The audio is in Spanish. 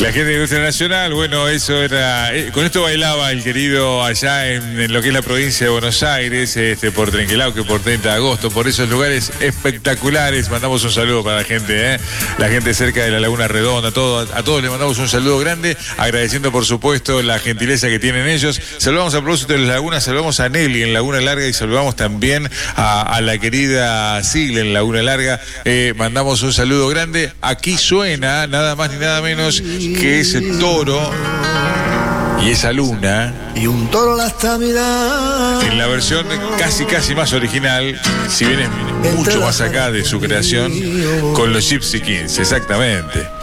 La gente de Industria Nacional, bueno, eso era. Con esto bailaba el querido allá en lo que es la provincia de Buenos Aires, por Trenquelauquen, por 30 de agosto, por esos lugares espectaculares. Mandamos un saludo para la gente, la gente cerca de la Laguna Redonda, a todos les mandamos un saludo grande, agradeciendo por supuesto la gentileza que tienen ellos. Saludamos a propósito de las lagunas, saludamos a Nelly en Laguna Larga y saludamos también a la querida Sigla en Laguna Larga. Mandamos un saludo grande. Aquí suena nada más ni nada menos que ese toro y esa luna. Y un toro la está mirando. En la versión casi más original, si bien es mucho más acá de su creación, con los Gypsy Kings, exactamente.